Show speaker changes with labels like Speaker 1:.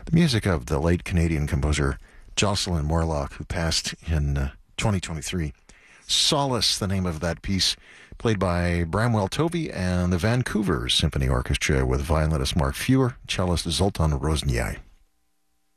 Speaker 1: The music of the late Canadian composer Jocelyn Morlock, who passed in 2023. Solace, the name of that piece, played by Bramwell Tovey and the Vancouver Symphony Orchestra with violinist Mark Fewer, cellist Zoltan Rozniak.